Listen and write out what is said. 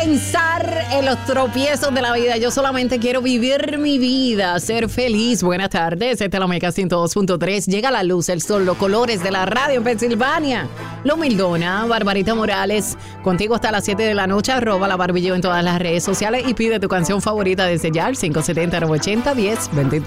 pensar en los tropiezos de la vida. Yo solamente quiero vivir mi vida, ser feliz. Buenas tardes, esta es la Mega 102.3. Llega la luz, el sol, los colores de la radio en Pensilvania. La humildona, Barbarita Morales, contigo hasta las 7 de la noche. Arroba la Barbilleo en todas las redes sociales y pide tu canción favorita desde ya al 570-980-1023.